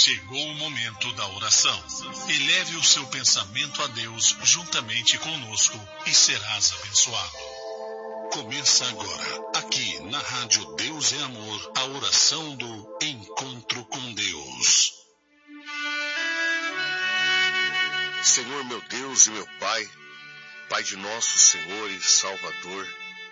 Chegou o momento da oração. Eleve o seu pensamento a Deus juntamente conosco e serás abençoado. Começa agora, aqui na Rádio Deus é Amor, a oração do Encontro com Deus. Senhor meu Deus e meu Pai, Pai de nosso Senhor e Salvador,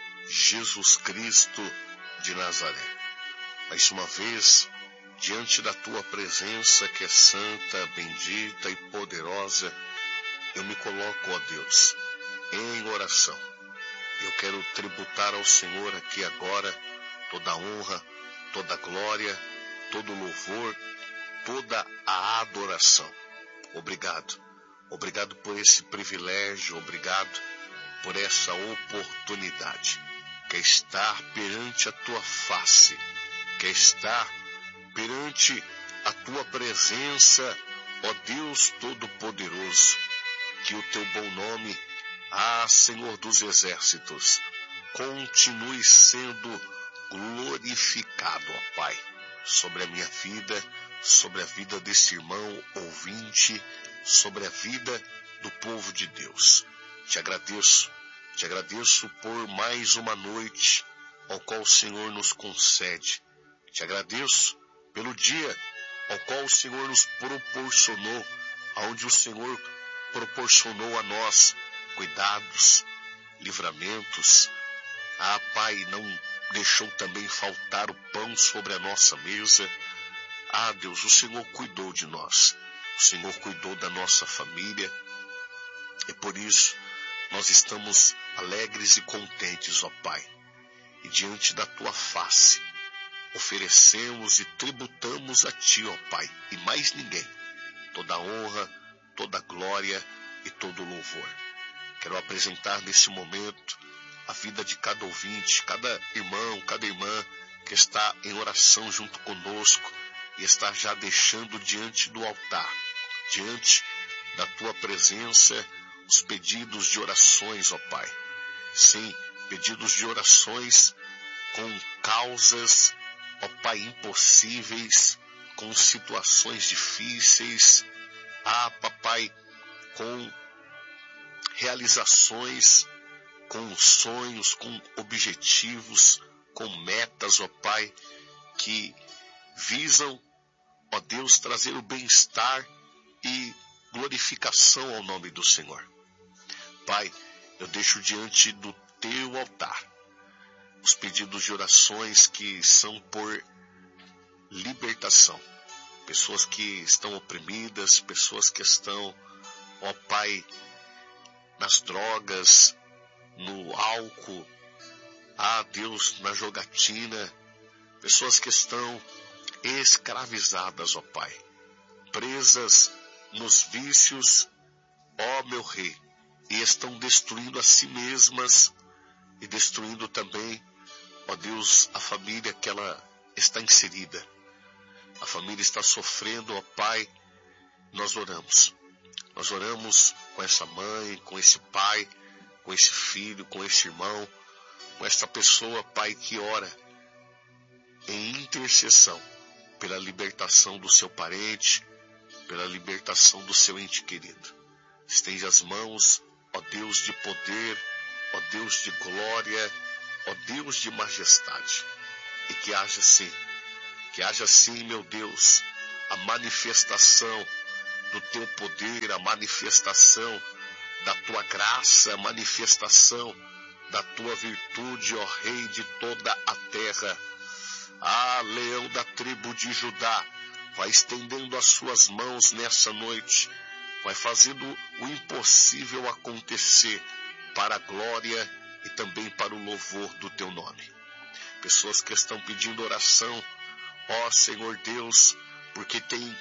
Jesus Cristo de Nazaré. Mais uma vez, diante da Tua presença que é santa, bendita e poderosa, eu me coloco, ó Deus, em oração. Eu quero tributar ao Senhor aqui agora toda a honra, toda a glória, todo o louvor, toda a adoração. Obrigado. Obrigado por esse privilégio, obrigado por essa oportunidade. Quer estar perante a Tua face, quer estar perante a Tua presença, ó Deus Todo-Poderoso. Que o Teu bom nome, Senhor dos Exércitos, continue sendo glorificado, ó Pai, sobre a minha vida, sobre a vida desse irmão ouvinte, sobre a vida do povo de Deus. Te agradeço por mais uma noite ao qual o Senhor nos concede. Te agradeço pelo dia ao qual o Senhor nos proporcionou, aonde o Senhor proporcionou a nós cuidados, livramentos. Pai, não deixou também faltar o pão sobre a nossa mesa. Deus, o Senhor cuidou de nós. O Senhor cuidou da nossa família. E por isso, nós estamos alegres e contentes, ó Pai. E diante da Tua face, oferecemos e tributamos a Ti, ó Pai, e mais ninguém, toda a honra, toda a glória e todo o louvor. Quero apresentar nesse momento a vida de cada ouvinte, cada irmão, cada irmã que está em oração junto conosco e está já deixando diante do altar, diante da Tua presença, os pedidos de orações, ó Pai. Sim, pedidos de orações com causas, ó Pai, impossíveis, com situações difíceis. Papai, com realizações, com sonhos, com objetivos, com metas, ó Pai, que visam, ó Deus, trazer o bem-estar e glorificação ao nome do Senhor. Pai, eu deixo diante do Teu altar os pedidos de orações que são por libertação. Pessoas que estão oprimidas, pessoas que estão, ó Pai, nas drogas, no álcool, Deus, na jogatina, pessoas que estão escravizadas, ó Pai, presas nos vícios, ó meu Rei, e estão destruindo a si mesmas e destruindo também, ó Deus, a família que ela está inserida. A família está sofrendo, ó Pai. Nós oramos com essa mãe, com esse pai, com esse filho, com esse irmão, com essa pessoa, Pai, que ora em intercessão pela libertação do seu parente, pela libertação do seu ente querido. Estende as mãos, ó Deus de poder, ó Deus de glória, ó Deus de majestade. E que haja sim, meu Deus, a manifestação do Teu poder, a manifestação da Tua graça, a manifestação da Tua virtude, ó Rei de toda a terra. Leão da tribo de Judá, vai estendendo as suas mãos nessa noite, vai fazendo o impossível acontecer para a glória e também para o louvor do Teu nome. Pessoas que estão pedindo oração, ó Senhor Deus, porque tem,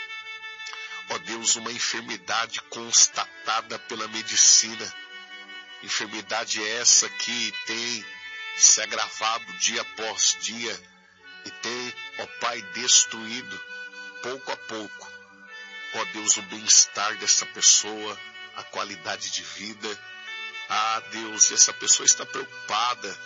ó Deus, uma enfermidade constatada pela medicina, enfermidade essa que tem se agravado dia após dia e tem, ó Pai, destruído pouco a pouco, ó Deus, o bem-estar dessa pessoa, a qualidade de vida. Deus, essa pessoa está preocupada,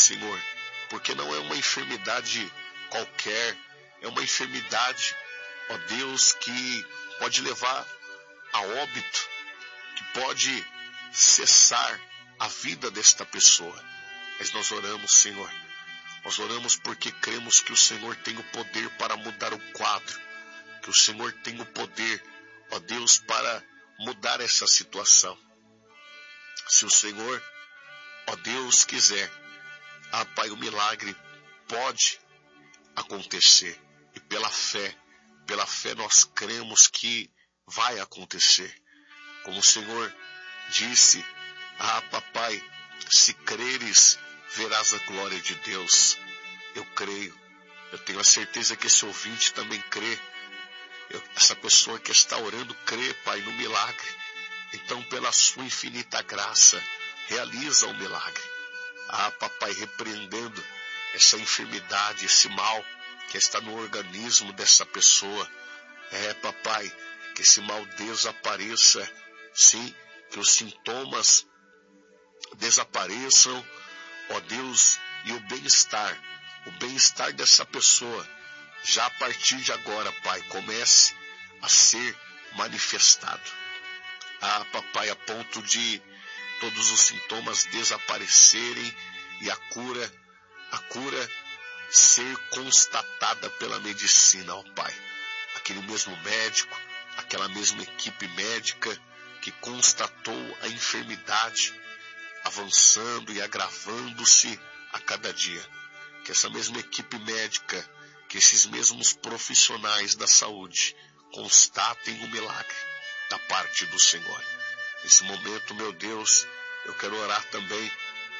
Senhor, porque não é uma enfermidade qualquer, é uma enfermidade, ó Deus, que pode levar a óbito, que pode cessar a vida desta pessoa. Mas nós oramos, Senhor. Nós oramos porque cremos que o Senhor tem o poder para mudar o quadro, que o Senhor tem o poder, ó Deus, para mudar essa situação. Se o Senhor, ó Deus, quiser, Pai, o milagre pode acontecer. E pela fé nós cremos que vai acontecer. Como o Senhor disse, Papai, se creres, verás a glória de Deus. Eu creio. Eu tenho a certeza que esse ouvinte também crê. Essa pessoa que está orando crê, Pai, no milagre. Então, pela sua infinita graça, realiza o milagre. Papai, repreendendo essa enfermidade, esse mal que está no organismo dessa pessoa. Papai, que esse mal desapareça. Sim, que os sintomas desapareçam, ó Deus, e o bem-estar dessa pessoa, já a partir de agora, Pai, comece a ser manifestado. Papai, a ponto de todos os sintomas desaparecerem e a cura ser constatada pela medicina, ó Pai. Aquele mesmo médico, aquela mesma equipe médica que constatou a enfermidade avançando e agravando-se a cada dia. Que essa mesma equipe médica, que esses mesmos profissionais da saúde constatem o milagre da parte do Senhor. Nesse momento, meu Deus, eu quero orar também,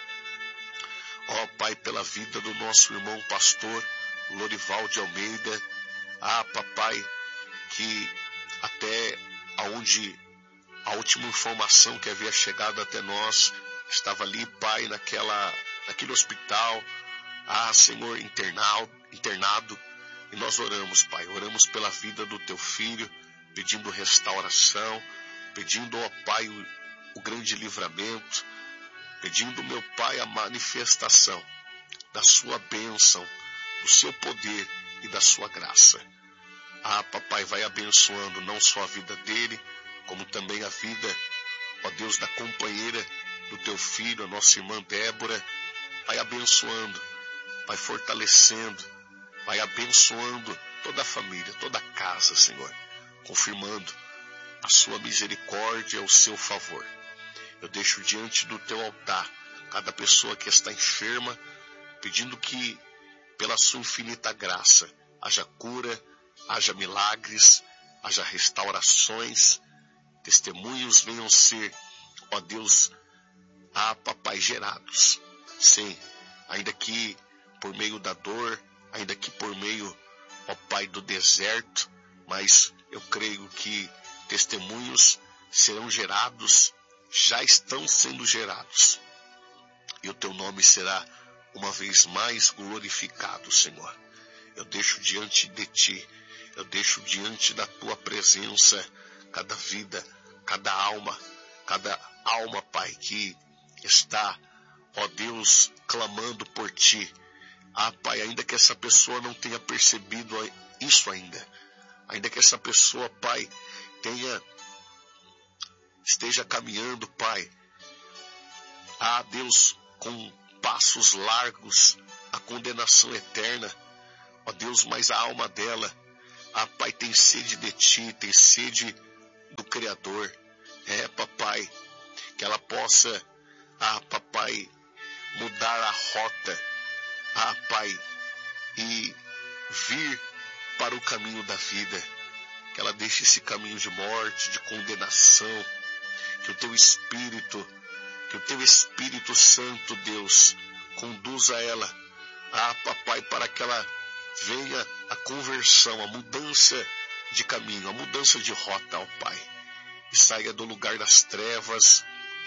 ó Pai, pela vida do nosso irmão pastor Lorival de Almeida. Papai, que até onde a última informação que havia chegado até nós, estava ali, Pai, naquele hospital, Senhor, internado, e nós oramos, Pai, oramos pela vida do teu filho, pedindo restauração, pedindo, ó Pai, o grande livramento, pedindo, meu Pai, a manifestação da sua bênção, do seu poder e da sua graça. Papai, vai abençoando não só a vida dele, como também a vida, ó Deus, da companheira do teu filho, a nossa irmã Débora. Vai abençoando, vai fortalecendo, vai abençoando toda a família, toda a casa, Senhor, confirmando a sua misericórdia, o seu favor. Eu deixo diante do teu altar cada pessoa que está enferma, pedindo que, pela sua infinita graça, haja cura, haja milagres, haja restaurações, testemunhos venham ser, ó Deus, Papai, gerados. Sim, ainda que por meio da dor, ainda que por meio, ó Pai, do deserto, mas eu creio que testemunhos serão gerados, já estão sendo gerados. E o teu nome será uma vez mais glorificado, Senhor. Eu deixo diante de ti, eu deixo diante da tua presença cada vida, cada alma, Pai, que está, ó Deus, clamando por ti. Pai, ainda que essa pessoa não tenha percebido isso ainda que essa pessoa, Pai, esteja caminhando, Pai, Deus, com passos largos, a condenação eterna, ó Deus, mas a alma dela, Pai, tem sede de ti, tem sede do Criador. Papai, que ela possa, Papai, mudar a rota, Pai, e vir para o caminho da vida, que ela deixe esse caminho de morte, de condenação, que o teu Espírito Santo, Deus, conduza ela, Papai, para que ela venha a conversão, a mudança de caminho, a mudança de rota, ó Pai, e saia do lugar das trevas,